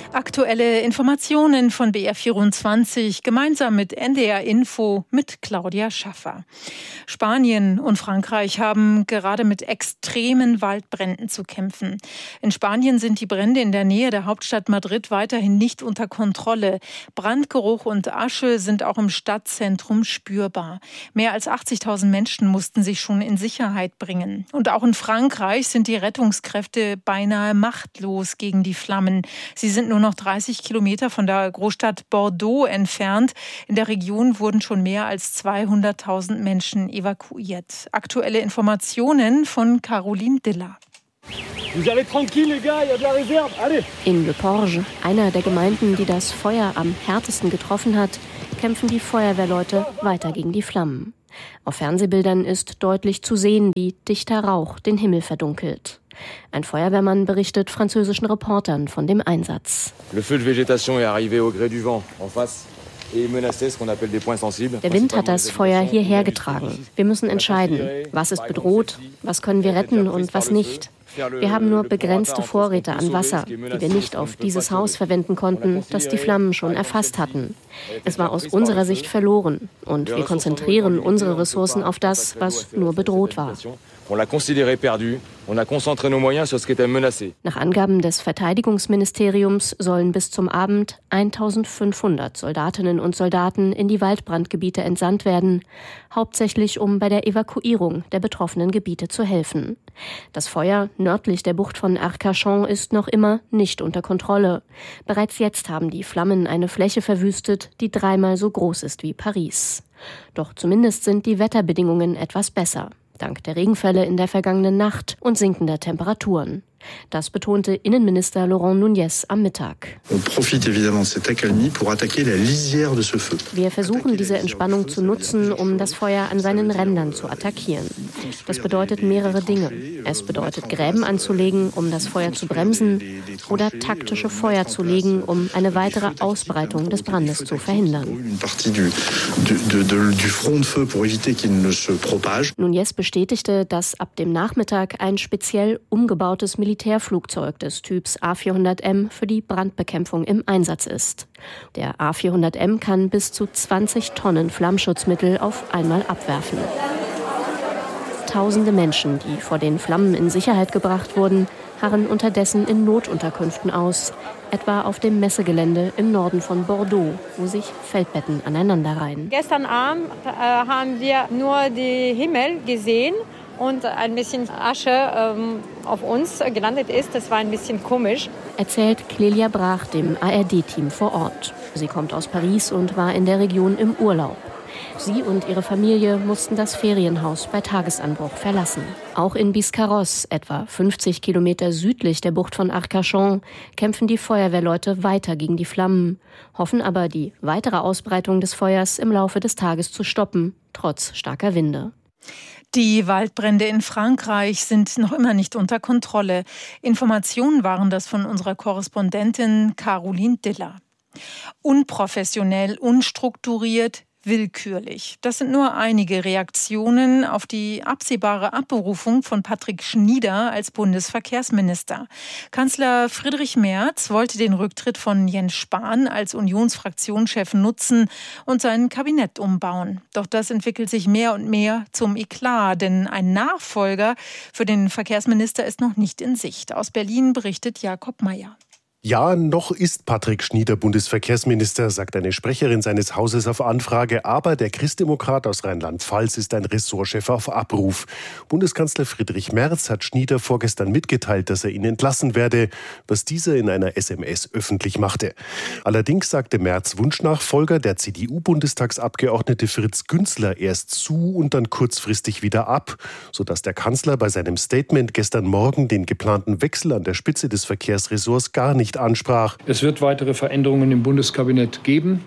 Aktuelle Informationen von BR24 gemeinsam mit NDR Info mit Claudia Schaffer. Spanien und Frankreich haben gerade mit extremen Waldbränden zu kämpfen. In Spanien sind die Brände in der Nähe der Hauptstadt Madrid weiterhin nicht unter Kontrolle. Brandgeruch und Asche sind auch im Stadtzentrum spürbar. Mehr als 80.000 Menschen mussten sich schon in Sicherheit bringen. Und auch in Frankreich sind die Rettungskräfte beinahe machtlos gegen die Flammen. Sie sind nur noch 30 Kilometer von der Großstadt Bordeaux entfernt. In der Region wurden schon mehr als 200.000 Menschen evakuiert. Aktuelle Informationen von Caroline Diller. In Le Porge, einer der Gemeinden, die das Feuer am härtesten getroffen hat, kämpfen die Feuerwehrleute weiter gegen die Flammen. Auf Fernsehbildern ist deutlich zu sehen, wie dichter Rauch den Himmel verdunkelt. Ein Feuerwehrmann berichtet französischen Reportern von dem Einsatz. Der Wind hat das Feuer hierher getragen. Wir müssen entscheiden, was ist bedroht, was können wir retten und was nicht. Wir haben nur begrenzte Vorräte an Wasser, die wir nicht auf dieses Haus verwenden konnten, das die Flammen schon erfasst hatten. Es war aus unserer Sicht verloren und wir konzentrieren unsere Ressourcen auf das, was nur bedroht war. Nach Angaben des Verteidigungsministeriums sollen bis zum Abend 1.500 Soldatinnen und Soldaten in die Waldbrandgebiete entsandt werden, hauptsächlich um bei der Evakuierung der betroffenen Gebiete zu helfen. Das Feuer nördlich der Bucht von Arcachon ist noch immer nicht unter Kontrolle. Bereits jetzt haben die Flammen eine Fläche verwüstet, die 3-mal so groß ist wie Paris. Doch zumindest sind die Wetterbedingungen etwas besser. Dank der Regenfälle in der vergangenen Nacht und sinkender Temperaturen. Das betonte Innenminister Laurent Nunez am Mittag. Wir versuchen, diese Entspannung zu nutzen, um das Feuer an seinen Rändern zu attackieren. Das bedeutet mehrere Dinge. Es bedeutet, Gräben anzulegen, um das Feuer zu bremsen, oder taktische Feuer zu legen, um eine weitere Ausbreitung des Brandes zu verhindern. Nunez bestätigte, dass ab dem Nachmittag ein speziell umgebautes Militärflugzeug des Typs A400M für die Brandbekämpfung im Einsatz ist. Der A400M kann bis zu 20 Tonnen Flammschutzmittel auf einmal abwerfen. Tausende Menschen, die vor den Flammen in Sicherheit gebracht wurden, harren unterdessen in Notunterkünften aus, etwa auf dem Messegelände im Norden von Bordeaux, wo sich Feldbetten aneinanderreihen. Gestern Abend haben wir nur den Himmel gesehen und ein bisschen Asche auf uns gelandet ist. Das war ein bisschen komisch. Erzählt Clélia Brach dem ARD-Team vor Ort. Sie kommt aus Paris und war in der Region im Urlaub. Sie und ihre Familie mussten das Ferienhaus bei Tagesanbruch verlassen. Auch in Biscarrosse, etwa 50 Kilometer südlich der Bucht von Arcachon, kämpfen die Feuerwehrleute weiter gegen die Flammen, hoffen aber, die weitere Ausbreitung des Feuers im Laufe des Tages zu stoppen, trotz starker Winde. Die Waldbrände in Frankreich sind noch immer nicht unter Kontrolle. Informationen waren das von unserer Korrespondentin Caroline Diller. Unprofessionell, unstrukturiert, willkürlich. Das sind nur einige Reaktionen auf die absehbare Abberufung von Patrick Schnieder als Bundesverkehrsminister. Kanzler Friedrich Merz wollte den Rücktritt von Jens Spahn als Unionsfraktionschef nutzen und sein Kabinett umbauen. Doch das entwickelt sich mehr und mehr zum Eklat, denn ein Nachfolger für den Verkehrsminister ist noch nicht in Sicht. Aus Berlin berichtet Jakob Mayer. Ja, noch ist Patrick Schnieder Bundesverkehrsminister, sagt eine Sprecherin seines Hauses auf Anfrage. Aber der Christdemokrat aus Rheinland-Pfalz ist ein Ressortchef auf Abruf. Bundeskanzler Friedrich Merz hat Schnieder vorgestern mitgeteilt, dass er ihn entlassen werde, was dieser in einer SMS öffentlich machte. Allerdings sagte Merz Wunschnachfolger, der CDU-Bundestagsabgeordnete Fritz Günzler, erst zu und dann kurzfristig wieder ab, sodass der Kanzler bei seinem Statement gestern Morgen den geplanten Wechsel an der Spitze des Verkehrsressorts gar nicht ansprach. Es wird weitere Veränderungen im Bundeskabinett geben.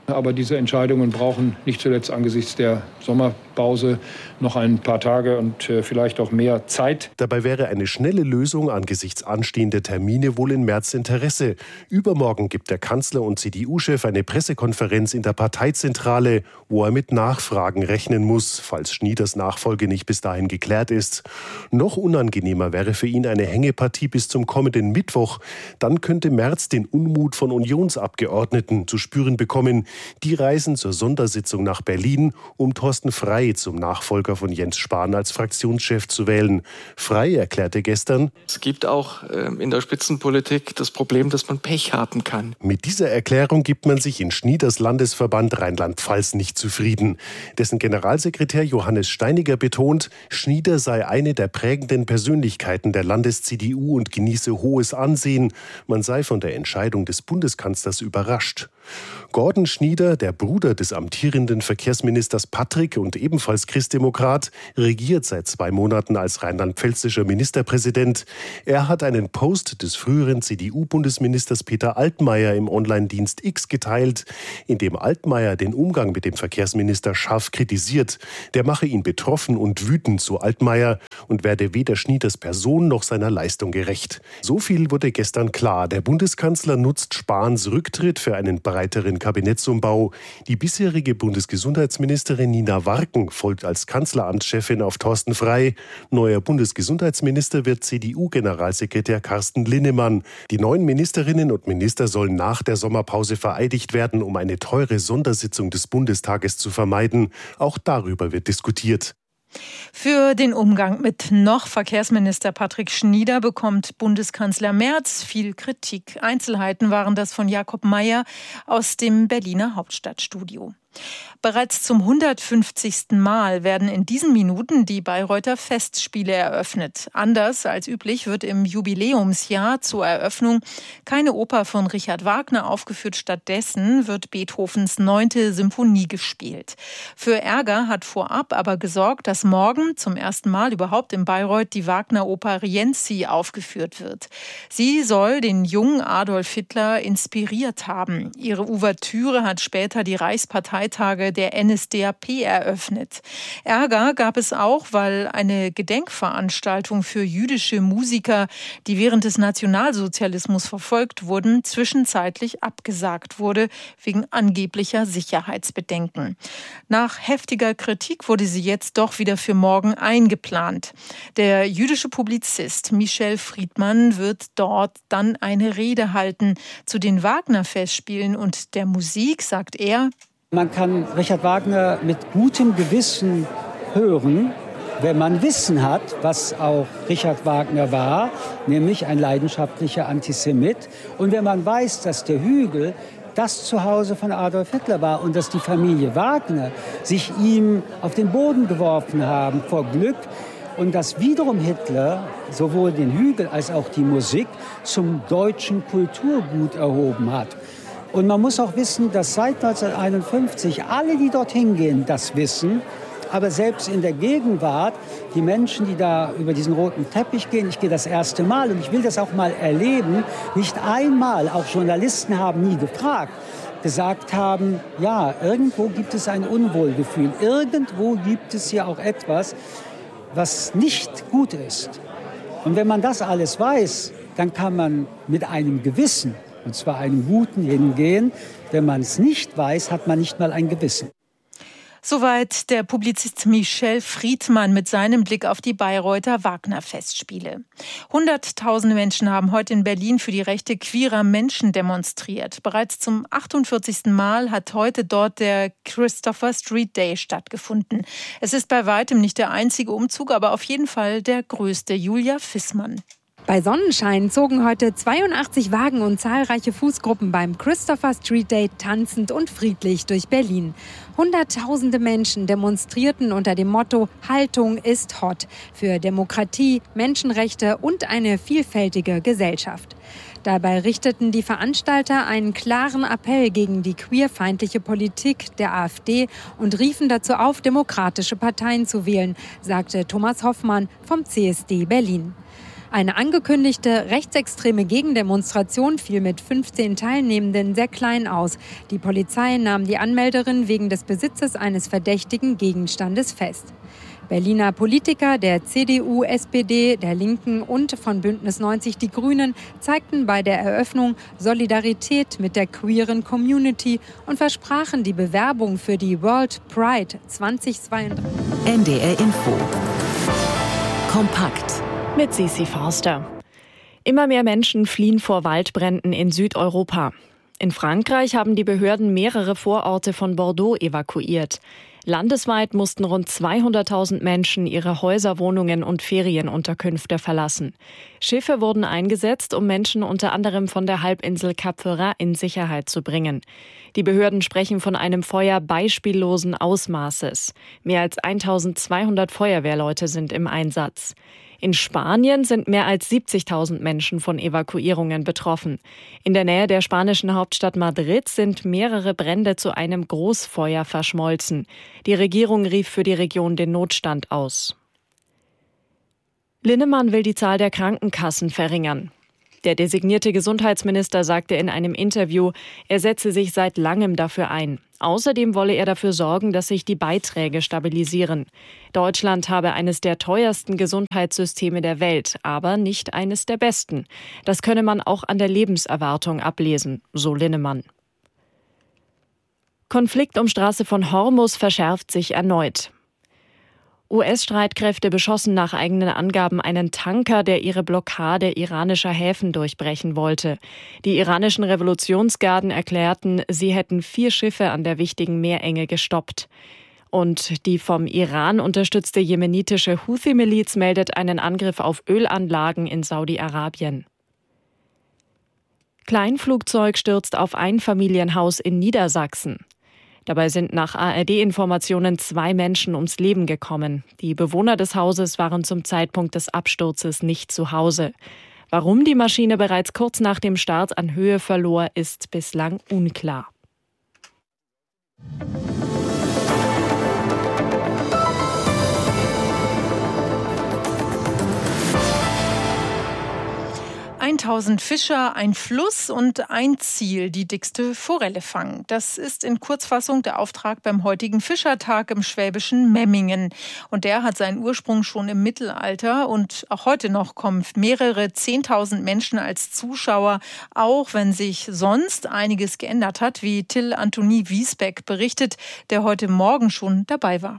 Aber diese Entscheidungen brauchen nicht zuletzt angesichts der Sommerpause noch ein paar Tage und vielleicht auch mehr Zeit. Dabei wäre eine schnelle Lösung angesichts anstehender Termine wohl in Merz Interesse. Übermorgen gibt der Kanzler und CDU-Chef eine Pressekonferenz in der Parteizentrale, wo er mit Nachfragen rechnen muss, falls Schnieders Nachfolge nicht bis dahin geklärt ist. Noch unangenehmer wäre für ihn eine Hängepartie bis zum kommenden Mittwoch. Dann könnte Merz den Unmut von Unionsabgeordneten zu spüren bekommen. Die reisen zur Sondersitzung nach Berlin, um Thorsten Frey zum Nachfolger von Jens Spahn als Fraktionschef zu wählen. Frey erklärte gestern: Es gibt auch in der Spitzenpolitik das Problem, dass man Pech haben kann. Mit dieser Erklärung gibt man sich in Schnieders Landesverband Rheinland-Pfalz nicht zufrieden. Dessen Generalsekretär Johannes Steiniger betont, Schnieder sei eine der prägenden Persönlichkeiten der Landes-CDU und genieße hohes Ansehen. Man sei von der Entscheidung des Bundeskanzlers überrascht. Gordon Schnieder, der Bruder des amtierenden Verkehrsministers Patrick und ebenfalls Christdemokrat, regiert seit 2 Monaten als rheinland-pfälzischer Ministerpräsident. Er hat einen Post des früheren CDU-Bundesministers Peter Altmaier im Online-Dienst X geteilt, in dem Altmaier den Umgang mit dem Verkehrsminister scharf kritisiert. Der mache ihn betroffen und wütend, so Altmaier, und werde weder Schnieders Person noch seiner Leistung gerecht. So viel wurde gestern klar. Der Bundeskanzler nutzt Spahns Rücktritt für einen breiteren Kabinettsumbau. Die bisherige Bundesgesundheitsministerin Nina Warken folgt als Kanzleramtschefin auf Thorsten Frey. Neuer Bundesgesundheitsminister wird CDU-Generalsekretär Carsten Linnemann. Die neuen Ministerinnen und Minister sollen nach der Sommerpause vereidigt werden, um eine teure Sondersitzung des Bundestages zu vermeiden. Auch darüber wird diskutiert. Für den Umgang mit noch Verkehrsminister Patrick Schnieder bekommt Bundeskanzler Merz viel Kritik. Einzelheiten waren das von Jakob Mayer aus dem Berliner Hauptstadtstudio. Bereits zum 150. Mal werden in diesen Minuten die Bayreuther Festspiele eröffnet. Anders als üblich wird im Jubiläumsjahr zur Eröffnung keine Oper von Richard Wagner aufgeführt. Stattdessen wird Beethovens 9. Symphonie gespielt. Für Ärger hat vorab aber gesorgt, dass morgen zum ersten Mal überhaupt in Bayreuth die Wagner-Oper Rienzi aufgeführt wird. Sie soll den jungen Adolf Hitler inspiriert haben. Ihre Ouvertüre hat später die Reichsparteitage der NSDAP eröffnet. Ärger gab es auch, weil eine Gedenkveranstaltung für jüdische Musiker, die während des Nationalsozialismus verfolgt wurden, zwischenzeitlich abgesagt wurde, wegen angeblicher Sicherheitsbedenken. Nach heftiger Kritik wurde sie jetzt doch wieder für morgen eingeplant. Der jüdische Publizist Michel Friedmann wird dort dann eine Rede halten. Zu den Wagner-Festspielen und der Musik sagt er: Man kann Richard Wagner mit gutem Gewissen hören, wenn man Wissen hat, was auch Richard Wagner war, nämlich ein leidenschaftlicher Antisemit. Und wenn man weiß, dass der Hügel das Zuhause von Adolf Hitler war und dass die Familie Wagner sich ihm auf den Boden geworfen haben vor Glück und dass wiederum Hitler sowohl den Hügel als auch die Musik zum deutschen Kulturgut erhoben hat. Und man muss auch wissen, dass seit 1951 alle, die dorthin gehen, das wissen. Aber selbst in der Gegenwart, die Menschen, die da über diesen roten Teppich gehen, ich gehe das erste Mal und ich will das auch mal erleben, nicht einmal, auch Journalisten haben nie gefragt, gesagt haben, ja, irgendwo gibt es ein Unwohlgefühl. Irgendwo gibt es hier auch etwas, was nicht gut ist. Und wenn man das alles weiß, dann kann man mit einem Gewissen, und zwar einem guten, hingehen. Wenn man es nicht weiß, hat man nicht mal ein Gewissen. Soweit der Publizist Michel Friedmann mit seinem Blick auf die Bayreuther Wagner-Festspiele. Hunderttausende Menschen haben heute in Berlin für die Rechte queerer Menschen demonstriert. Bereits zum 48. Mal hat heute dort der Christopher Street Day stattgefunden. Es ist bei weitem nicht der einzige Umzug, aber auf jeden Fall der größte. Julia Fissmann. Bei Sonnenschein zogen heute 82 Wagen und zahlreiche Fußgruppen beim Christopher Street Day tanzend und friedlich durch Berlin. Hunderttausende Menschen demonstrierten unter dem Motto Haltung ist hot für Demokratie, Menschenrechte und eine vielfältige Gesellschaft. Dabei richteten die Veranstalter einen klaren Appell gegen die queerfeindliche Politik der AfD und riefen dazu auf, demokratische Parteien zu wählen, sagte Thomas Hoffmann vom CSD Berlin. Eine angekündigte rechtsextreme Gegendemonstration fiel mit 15 Teilnehmenden sehr klein aus. Die Polizei nahm die Anmelderin wegen des Besitzes eines verdächtigen Gegenstandes fest. Berliner Politiker der CDU, SPD, der Linken und von Bündnis 90 Die Grünen zeigten bei der Eröffnung Solidarität mit der queeren Community und versprachen die Bewerbung für die World Pride 2032. NDR Info. Kompakt. Mit Sissi Forster. Immer mehr Menschen fliehen vor Waldbränden in Südeuropa. In Frankreich haben die Behörden mehrere Vororte von Bordeaux evakuiert. Landesweit mussten rund 200.000 Menschen ihre Häuser, Wohnungen und Ferienunterkünfte verlassen. Schiffe wurden eingesetzt, um Menschen unter anderem von der Halbinsel Cap Ferrat in Sicherheit zu bringen. Die Behörden sprechen von einem Feuer beispiellosen Ausmaßes. Mehr als 1.200 Feuerwehrleute sind im Einsatz. In Spanien sind mehr als 70.000 Menschen von Evakuierungen betroffen. In der Nähe der spanischen Hauptstadt Madrid sind mehrere Brände zu einem Großfeuer verschmolzen. Die Regierung rief für die Region den Notstand aus. Linnemann will die Zahl der Krankenkassen verringern. Der designierte Gesundheitsminister sagte in einem Interview, er setze sich seit langem dafür ein. Außerdem wolle er dafür sorgen, dass sich die Beiträge stabilisieren. Deutschland habe eines der teuersten Gesundheitssysteme der Welt, aber nicht eines der besten. Das könne man auch an der Lebenserwartung ablesen, so Linnemann. Konflikt um Straße von Hormuz verschärft sich erneut. US-Streitkräfte beschossen nach eigenen Angaben einen Tanker, der ihre Blockade iranischer Häfen durchbrechen wollte. Die iranischen Revolutionsgarden erklärten, sie hätten 4 Schiffe an der wichtigen Meerenge gestoppt. Und die vom Iran unterstützte jemenitische Houthi-Miliz meldet einen Angriff auf Ölanlagen in Saudi-Arabien. Kleinflugzeug stürzt auf Einfamilienhaus in Niedersachsen. Dabei sind nach ARD-Informationen 2 Menschen ums Leben gekommen. Die Bewohner des Hauses waren zum Zeitpunkt des Absturzes nicht zu Hause. Warum die Maschine bereits kurz nach dem Start an Höhe verlor, ist bislang unklar. »1000 Fischer, ein Fluss und ein Ziel, die dickste Forelle fangen.« Das ist in Kurzfassung der Auftrag beim heutigen Fischertag im schwäbischen Memmingen. Und der hat seinen Ursprung schon im Mittelalter. Und auch heute noch kommen mehrere 10.000 Menschen als Zuschauer, auch wenn sich sonst einiges geändert hat, wie Till Anthony Wiesbeck berichtet, der heute Morgen schon dabei war.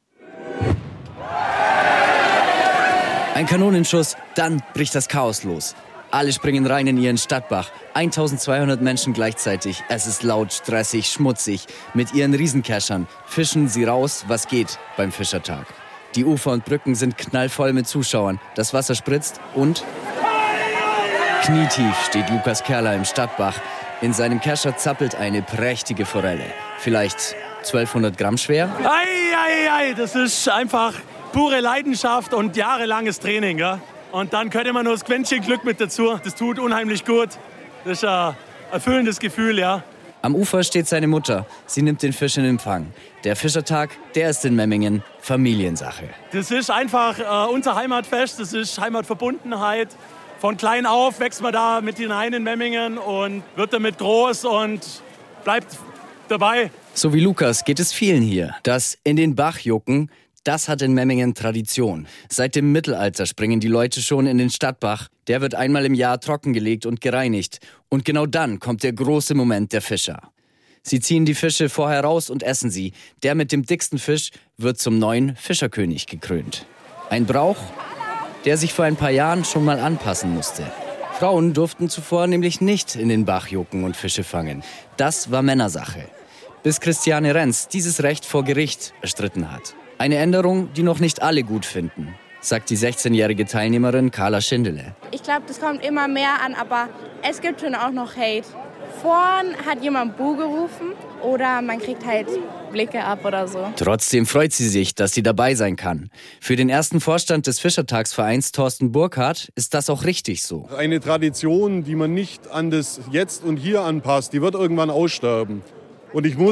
Ein Kanonenschuss, dann bricht das Chaos los. Alle springen rein in ihren Stadtbach. 1200 Menschen gleichzeitig. Es ist laut, stressig, schmutzig. Mit ihren Riesenkeschern fischen sie raus, was geht beim Fischertag. Die Ufer und Brücken sind knallvoll mit Zuschauern. Das Wasser spritzt und knietief steht Lukas Kerler im Stadtbach. In seinem Kescher zappelt eine prächtige Forelle. Vielleicht 1200 Gramm schwer? Das ist einfach pure Leidenschaft und jahrelanges Training, ja. Und dann gehört immer nur das Quäntchen Glück mit dazu. Das tut unheimlich gut. Das ist ein erfüllendes Gefühl, ja. Am Ufer steht seine Mutter. Sie nimmt den Fisch in Empfang. Der Fischertag, der ist in Memmingen Familiensache. Das ist einfach unser Heimatfest. Das ist Heimatverbundenheit. Von klein auf wächst man da mit hinein in Memmingen und wird damit groß und bleibt dabei. So wie Lukas geht es vielen hier. Das in den Bach jucken, das hat in Memmingen Tradition. Seit dem Mittelalter springen die Leute schon in den Stadtbach. Der wird einmal im Jahr trockengelegt und gereinigt. Und genau dann kommt der große Moment der Fischer. Sie ziehen die Fische vorher raus und essen sie. Der mit dem dicksten Fisch wird zum neuen Fischerkönig gekrönt. Ein Brauch, der sich vor ein paar Jahren schon mal anpassen musste. Frauen durften zuvor nämlich nicht in den Bach jucken und Fische fangen. Das war Männersache. Bis Christiane Renz dieses Recht vor Gericht erstritten hat. Eine Änderung, die noch nicht alle gut finden, sagt die 16-jährige Teilnehmerin Carla Schindele. Ich glaube, das kommt immer mehr an, aber es gibt schon auch noch Hate. Vorn hat jemand Buh gerufen oder man kriegt halt Blicke ab oder so. Trotzdem freut sie sich, dass sie dabei sein kann. Für den ersten Vorstand des Fischertagsvereins, Thorsten Burkhardt, ist das auch richtig so. Eine Tradition, die man nicht an das Jetzt und Hier anpasst, die wird irgendwann aussterben. Und ich muss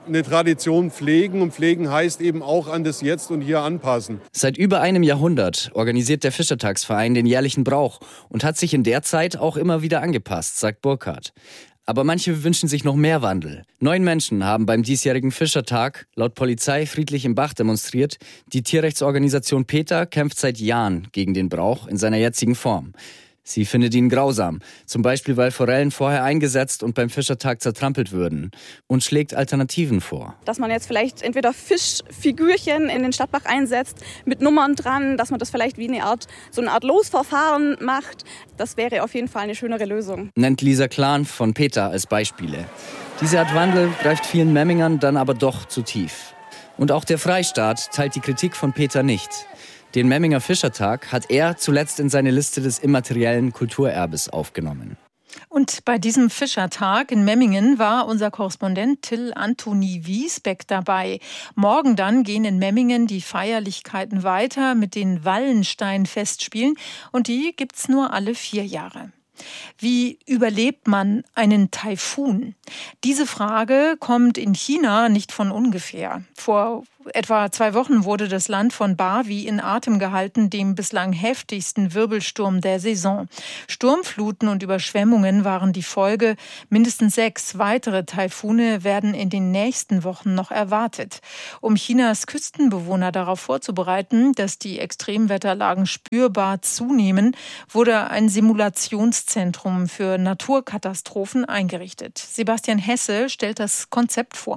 eine Tradition pflegen. Und pflegen heißt eben auch an das Jetzt und Hier anpassen. Seit über einem Jahrhundert organisiert der Fischertagsverein den jährlichen Brauch und hat sich in der Zeit auch immer wieder angepasst, sagt Burkhardt. Aber manche wünschen sich noch mehr Wandel. 9 Menschen haben beim diesjährigen Fischertag laut Polizei friedlich im Bach demonstriert. Die Tierrechtsorganisation PETA kämpft seit Jahren gegen den Brauch in seiner jetzigen Form. Sie findet ihn grausam, zum Beispiel weil Forellen vorher eingesetzt und beim Fischertag zertrampelt würden, und schlägt Alternativen vor. Dass man jetzt vielleicht entweder Fischfigürchen in den Stadtbach einsetzt, mit Nummern dran, dass man das vielleicht wie eine Art Losverfahren macht, das wäre auf jeden Fall eine schönere Lösung. Nennt Lisa Klan von PETA als Beispiele. Diese Art Wandel greift vielen Memmingern dann aber doch zu tief. Und auch der Freistaat teilt die Kritik von PETA nicht. Den Memminger Fischertag hat er zuletzt in seine Liste des immateriellen Kulturerbes aufgenommen. Und bei diesem Fischertag in Memmingen war unser Korrespondent Till Antoni Wiesbeck dabei. Morgen dann gehen in Memmingen die Feierlichkeiten weiter mit den Wallenstein-Festspielen. Und die gibt's nur alle 4 Jahre. Wie überlebt man einen Taifun? Diese Frage kommt in China nicht von ungefähr. Vor etwa 2 Wochen wurde das Land von Bavi in Atem gehalten, dem bislang heftigsten Wirbelsturm der Saison. Sturmfluten und Überschwemmungen waren die Folge. Mindestens 6 weitere Taifune werden in den nächsten Wochen noch erwartet. Um Chinas Küstenbewohner darauf vorzubereiten, dass die Extremwetterlagen spürbar zunehmen, wurde ein Simulationszentrum für Naturkatastrophen eingerichtet. Sebastian Hesse stellt das Konzept vor.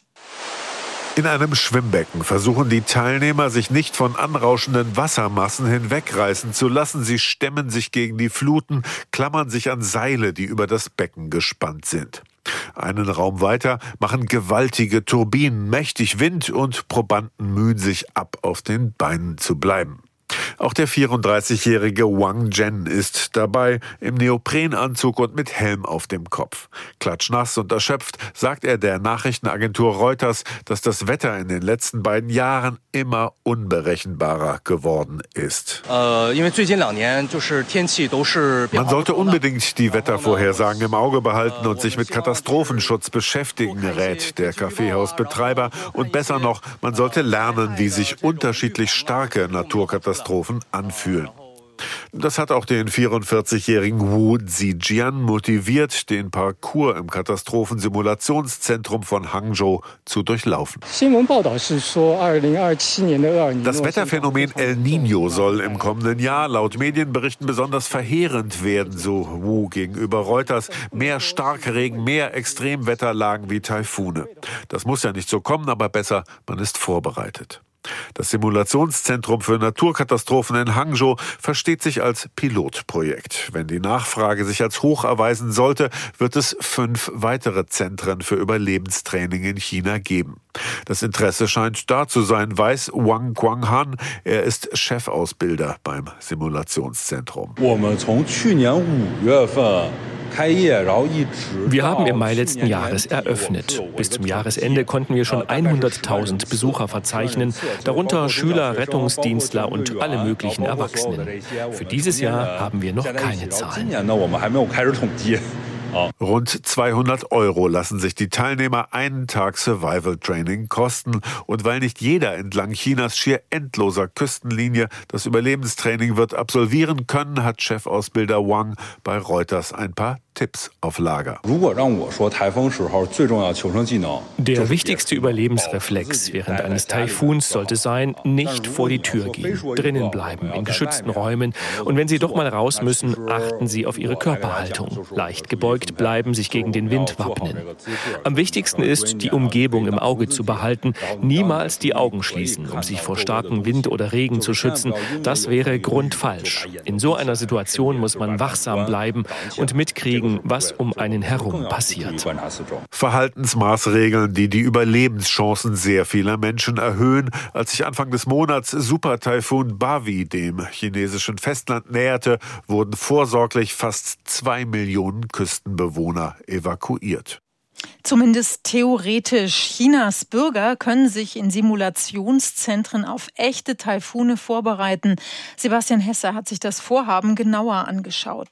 In einem Schwimmbecken versuchen die Teilnehmer, sich nicht von anrauschenden Wassermassen hinwegreißen zu lassen. Sie stemmen sich gegen die Fluten, klammern sich an Seile, die über das Becken gespannt sind. Einen Raum weiter machen gewaltige Turbinen mächtig Wind und Probanden mühen sich ab, auf den Beinen zu bleiben. Auch der 34-jährige Wang Zhen ist dabei, im Neoprenanzug und mit Helm auf dem Kopf. Klatschnass und erschöpft sagt er der Nachrichtenagentur Reuters, dass das Wetter in den letzten 2 Jahren immer unberechenbarer geworden ist. Man sollte unbedingt die Wettervorhersagen im Auge behalten und sich mit Katastrophenschutz beschäftigen, rät der Kaffeehausbetreiber. Und besser noch, man sollte lernen, wie sich unterschiedlich starke Naturkatastrophen anfühlen. Das hat auch den 44-jährigen Wu Zijian motiviert, den Parcours im Katastrophensimulationszentrum von Hangzhou zu durchlaufen. Das Wetterphänomen El Niño soll im kommenden Jahr laut Medienberichten besonders verheerend werden, so Wu gegenüber Reuters. Mehr Starkregen, mehr Extremwetterlagen wie Taifune. Das muss ja nicht so kommen, aber besser, man ist vorbereitet. Das Simulationszentrum für Naturkatastrophen in Hangzhou versteht sich als Pilotprojekt. Wenn die Nachfrage sich als hoch erweisen sollte, wird es 5 weitere Zentren für Überlebenstraining in China geben. Das Interesse scheint da zu sein, weiß Wang Guanghan. Er ist Chefausbilder beim Simulationszentrum. Wir haben im Mai letzten Jahres eröffnet. Bis zum Jahresende konnten wir schon 100.000 Besucher verzeichnen, darunter Schüler, Rettungsdienstler und alle möglichen Erwachsenen. Für dieses Jahr haben wir noch keine Zahlen. Rund 200 € lassen sich die Teilnehmer einen Tag Survival Training kosten. Und weil nicht jeder entlang Chinas schier endloser Küstenlinie das Überlebenstraining wird absolvieren können, hat Chefausbilder Wang bei Reuters ein paar Tipps auf Lager. Der wichtigste Überlebensreflex während eines Taifuns sollte sein, nicht vor die Tür gehen, drinnen bleiben, in geschützten Räumen. Und wenn Sie doch mal raus müssen, achten Sie auf Ihre Körperhaltung. Leicht gebeugt bleiben, sich gegen den Wind wappnen. Am wichtigsten ist, die Umgebung im Auge zu behalten, niemals die Augen schließen, um sich vor starkem Wind oder Regen zu schützen. Das wäre grundfalsch. In so einer Situation muss man wachsam bleiben und mitkriegen, was um einen herum passiert. Verhaltensmaßregeln, die die Überlebenschancen sehr vieler Menschen erhöhen. Als sich Anfang des Monats Super-Taifun Bavi dem chinesischen Festland näherte, wurden vorsorglich fast 2 Millionen Küstenbewohner evakuiert. Zumindest theoretisch. Chinas Bürger können sich in Simulationszentren auf echte Taifune vorbereiten. Sebastian Hesse hat sich das Vorhaben genauer angeschaut.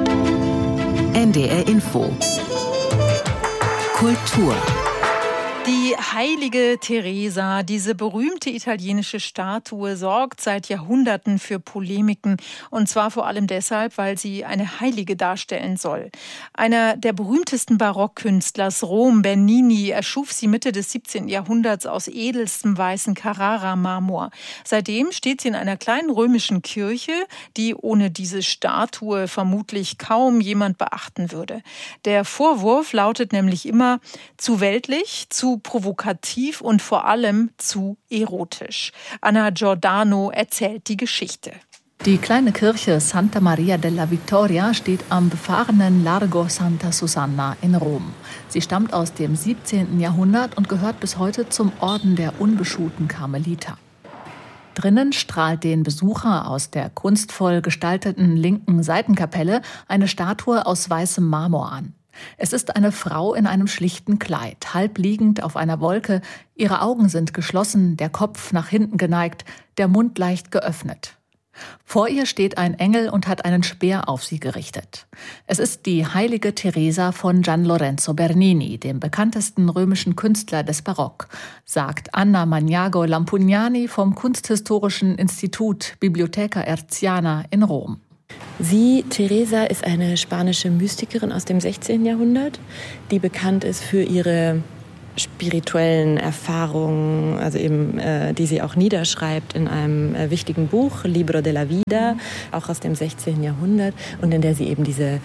NDR Info. Kultur. Die Die heilige Teresa, diese berühmte italienische Statue, sorgt seit Jahrhunderten für Polemiken. Und zwar vor allem deshalb, weil sie eine Heilige darstellen soll. Einer der berühmtesten Barockkünstlers, Rom, Bernini, erschuf sie Mitte des 17. Jahrhunderts aus edelstem weißen Carrara-Marmor. Seitdem steht sie in einer kleinen römischen Kirche, die ohne diese Statue vermutlich kaum jemand beachten würde. Der Vorwurf lautet nämlich immer: zu weltlich, zu provokativ und vor allem zu erotisch. Anna Giordano erzählt die Geschichte. Die kleine Kirche Santa Maria della Vittoria steht am befahrenen Largo Santa Susanna in Rom. Sie stammt aus dem 17. Jahrhundert und gehört bis heute zum Orden der unbeschuhten Karmeliter. Drinnen strahlt den Besucher aus der kunstvoll gestalteten linken Seitenkapelle eine Statue aus weißem Marmor an. Es ist eine Frau in einem schlichten Kleid, halb liegend auf einer Wolke. Ihre Augen sind geschlossen, der Kopf nach hinten geneigt, der Mund leicht geöffnet. Vor ihr steht ein Engel und hat einen Speer auf sie gerichtet. Es ist die heilige Teresa von Gian Lorenzo Bernini, dem bekanntesten römischen Künstler des Barock, sagt Anna Magnago Lampugnani vom Kunsthistorischen Institut Bibliotheca Erziana in Rom. Sie, Teresa, ist eine spanische Mystikerin aus dem 16. Jahrhundert, die bekannt ist für ihre spirituellen Erfahrungen, also eben, die sie auch niederschreibt in einem wichtigen Buch, Libro de la Vida, auch aus dem 16. Jahrhundert, und in der sie eben diese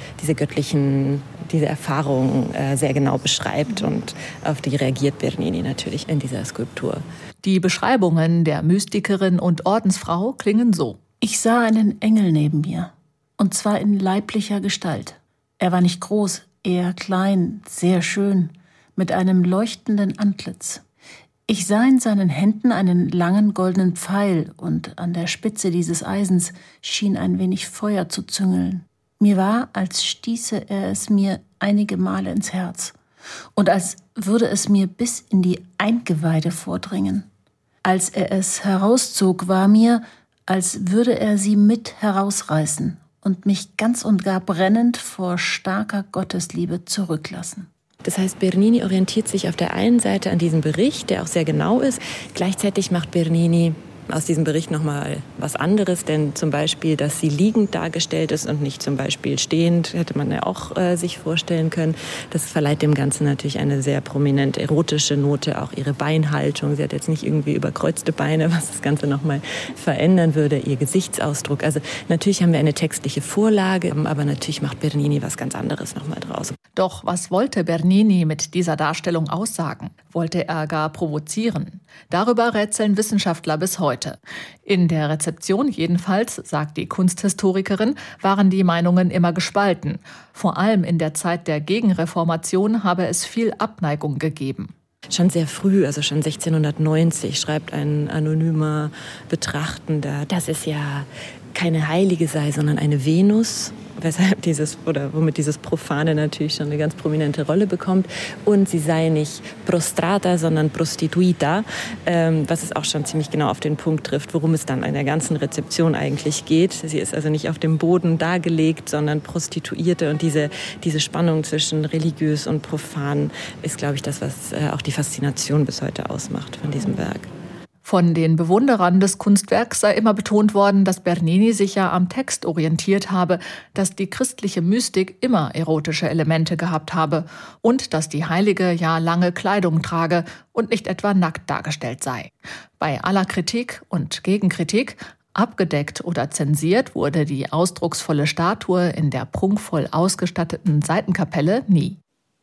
Erfahrungen sehr genau beschreibt, und auf die reagiert Bernini natürlich in dieser Skulptur. Die Beschreibungen der Mystikerin und Ordensfrau klingen so. Ich sah einen Engel neben mir, und zwar in leiblicher Gestalt. Er war nicht groß, eher klein, sehr schön, mit einem leuchtenden Antlitz. Ich sah in seinen Händen einen langen goldenen Pfeil, und an der Spitze dieses Eisens schien ein wenig Feuer zu züngeln. Mir war, als stieße er es mir einige Male ins Herz, und als würde es mir bis in die Eingeweide vordringen. Als er es herauszog, war mir, als würde er sie mit herausreißen und mich ganz und gar brennend vor starker Gottesliebe zurücklassen. Das heißt, Bernini orientiert sich auf der einen Seite an diesem Bericht, der auch sehr genau ist. Gleichzeitig macht Bernini aus diesem Bericht nochmal was anderes, denn zum Beispiel, dass sie liegend dargestellt ist und nicht zum Beispiel stehend, hätte man ja auch sich vorstellen können. Das verleiht dem Ganzen natürlich eine sehr prominent erotische Note, auch ihre Beinhaltung. Sie hat jetzt nicht irgendwie überkreuzte Beine, was das Ganze nochmal verändern würde, ihr Gesichtsausdruck. Also natürlich haben wir eine textliche Vorlage, aber natürlich macht Bernini was ganz anderes nochmal draus. Doch was wollte Bernini mit dieser Darstellung aussagen? Wollte er gar provozieren? Darüber rätseln Wissenschaftler bis heute. In der Rezeption jedenfalls, sagt die Kunsthistorikerin, waren die Meinungen immer gespalten. Vor allem in der Zeit der Gegenreformation habe es viel Abneigung gegeben. Schon sehr früh, also schon 1690, schreibt ein anonymer Betrachtender, dass es ja keine Heilige sei, sondern eine Venus, weshalb womit dieses Profane natürlich schon eine ganz prominente Rolle bekommt. Und sie sei nicht prostrata, sondern prostituita, was es auch schon ziemlich genau auf den Punkt trifft, worum es dann in der ganzen Rezeption eigentlich geht. Sie ist also nicht auf dem Boden dargelegt, sondern Prostituierte. Und diese Spannung zwischen religiös und profan ist, glaube ich, das, was auch die Faszination bis heute ausmacht von diesem Werk. Von den Bewunderern des Kunstwerks sei immer betont worden, dass Bernini sich ja am Text orientiert habe, dass die christliche Mystik immer erotische Elemente gehabt habe und dass die Heilige ja lange Kleidung trage und nicht etwa nackt dargestellt sei. Bei aller Kritik und Gegenkritik, abgedeckt oder zensiert wurde die ausdrucksvolle Statue in der prunkvoll ausgestatteten Seitenkapelle nie.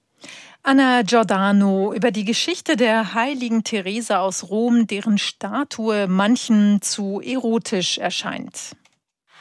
Anna Giordano über die Geschichte der heiligen Teresa aus Rom, deren Statue manchen zu erotisch erscheint.